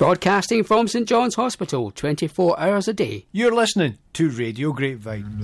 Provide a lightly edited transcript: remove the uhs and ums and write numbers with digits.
Broadcasting from St John's Hospital, 24 hours a day. You're listening to Radio Grapevine.